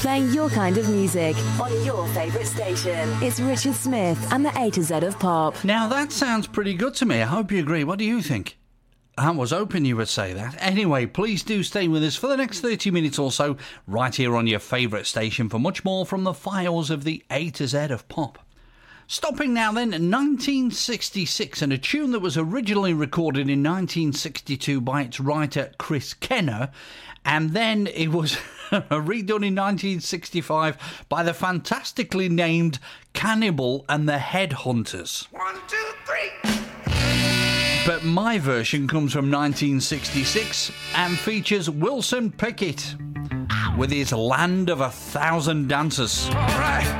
Playing your kind of music on your favourite station. It's Richard Smith and the A to Z of Pop. Now that sounds pretty good to me. I hope you agree. What do you think? I was hoping you would say that. Anyway, please do stay with us for the next 30 minutes or so, right here on your favourite station for much more from the files of the A to Z of Pop. Stopping now then, 1966, and a tune that was originally recorded in 1962 by its writer Chris Kenner, and then it was redone in 1965 by the fantastically named Cannibal and the Headhunters. 1, 2, 3. But my version comes from 1966 and features Wilson Pickett with his Land of 1,000 Dancers. All right.